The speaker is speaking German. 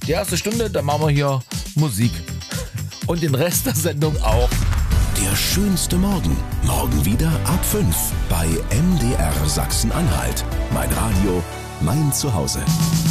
Die erste Stunde, da machen wir hier Musik. Und den Rest der Sendung auch. Der schönste Morgen. Morgen wieder ab 5 bei MDR Sachsen-Anhalt. Mein Radio, mein Zuhause.